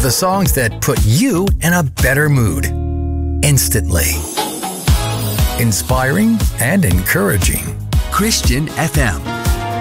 the songs that put you in a better mood instantly. Inspiring and encouraging. Christian FM.